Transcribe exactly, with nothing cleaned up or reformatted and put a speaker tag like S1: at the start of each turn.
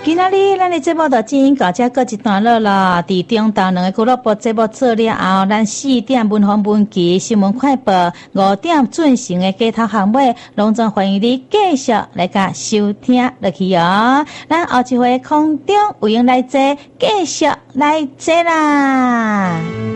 S1: 今仔日咱的节目就进行到这告一段落啦。伫中昼两个俱乐部节目做了后，咱四点文风文集新闻快报，五点进行的街头巷尾，隆重欢迎你继续来甲收听落去哦。咱后一回空中有闲来坐，继续来坐啦。